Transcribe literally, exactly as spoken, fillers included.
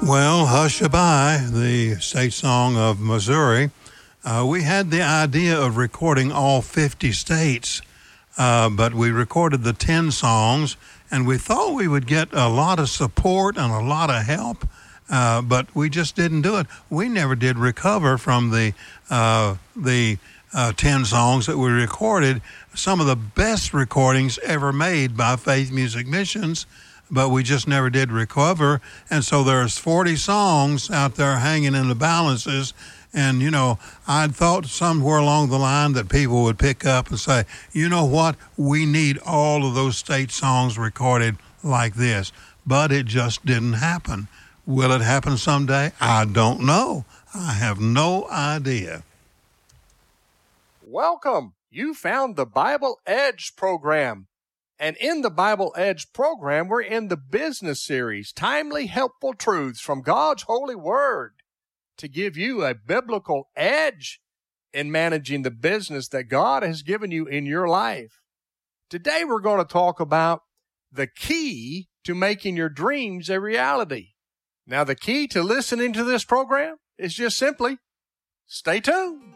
Well, Hushabye, the state song of Missouri, uh, we had the idea of recording all fifty states, uh, but we recorded the ten songs, and we thought we would get a lot of support and a lot of help, uh, but we just didn't do it. We never did recover from the uh, the uh, ten songs that we recorded, some of the best recordings ever made by Faith Music Missions, but we just never did recover. And so there's forty songs out there hanging in the balances. And, you know, I'd thought somewhere along the line that people would pick up and say, you know what, we need all of those state songs recorded like this. But it just didn't happen. Will it happen someday? I don't know. I have no idea. Welcome. You found the Bible Edge program. And in the Bible Edge program, we're in the business series, Timely, Helpful Truths from God's Holy Word, to give you a biblical edge in managing the business that God has given you in your life. Today, we're going to talk about the key to making your dreams a reality. Now, the key to listening to this program is just simply stay tuned.